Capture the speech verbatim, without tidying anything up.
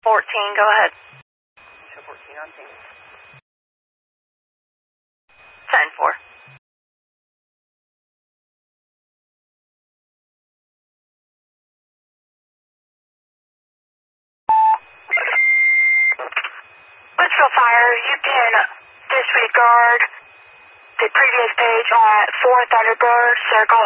fourteen, go ahead. Show fourteen on scene. ten four. Litchfield Fire, you can disregard the previous page on four Thunderbird Circle